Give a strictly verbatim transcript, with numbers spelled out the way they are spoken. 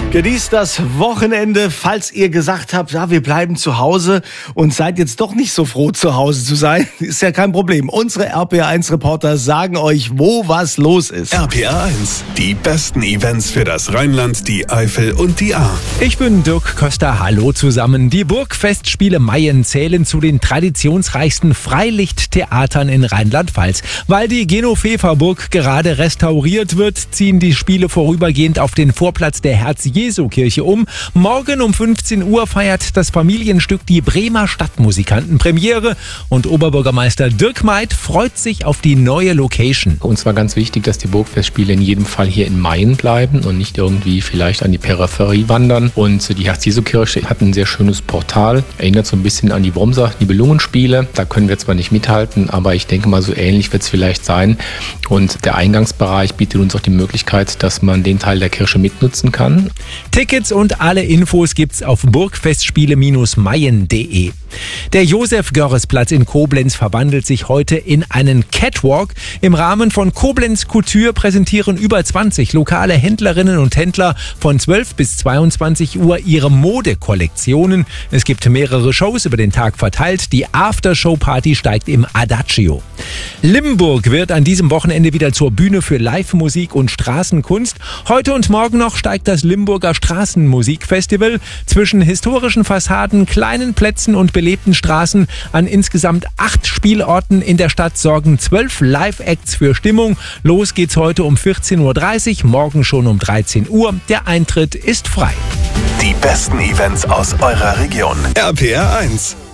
Genießt das Wochenende, falls ihr gesagt habt, ja, wir bleiben zu Hause und seid jetzt doch nicht so froh, zu Hause zu sein. Ist ja kein Problem. Unsere R P R eins Reporter sagen euch, wo was los ist. R P R eins, die besten Events für das Rheinland, die Eifel und die Ahr. Ich bin Dirk Köster, hallo zusammen. Die Burgfestspiele Mayen zählen zu den traditionsreichsten Freilichttheatern in Rheinland-Pfalz. Weil die Genovefa-Burg gerade restauriert wird, ziehen die Spiele vorübergehend auf den Vorplatz der Herz-Jesu-Kirche um. Morgen um fünfzehn Uhr feiert das Familienstück die Bremer Stadtmusikanten Premiere und Oberbürgermeister Dirk Meid freut sich auf die neue Location. Uns war ganz wichtig, dass die Burgfestspiele in jedem Fall hier in Mayen bleiben und nicht irgendwie vielleicht an die Peripherie wandern. Und die Herz-Jesu-Kirche hat ein sehr schönes Portal, erinnert so ein bisschen an die Wormser Nibelungenspiele. Da können wir zwar nicht mithalten, aber ich denke mal, so ähnlich wird es vielleicht sein. Und der Eingangsbereich bietet uns auch die Möglichkeit, dass man den Teil der Kirche mitnutzen kann. Tickets und alle Infos gibt's auf burgfestspiele Bindestrich mayen punkt de. Der Josef-Görres-Platz in Koblenz verwandelt sich heute in einen Catwalk. Im Rahmen von Koblenz Couture präsentieren über zwanzig lokale Händlerinnen und Händler von zwölf bis zweiundzwanzig Uhr ihre Modekollektionen. Es gibt mehrere Shows über den Tag verteilt. Die Aftershow-Party steigt im Adagio. Limburg wird an diesem Wochenende wieder zur Bühne für Live-Musik und Straßenkunst. Heute und morgen noch steigt das Limburger Straßenmusikfestival zwischen historischen Fassaden, kleinen Plätzen und belebten Straßen an insgesamt acht Spielorten in der Stadt sorgen zwölf Live-Acts für Stimmung. Los geht's heute um vierzehn Uhr dreißig, morgen schon um dreizehn Uhr. Der Eintritt ist frei. Die besten Events aus eurer Region. R P R eins.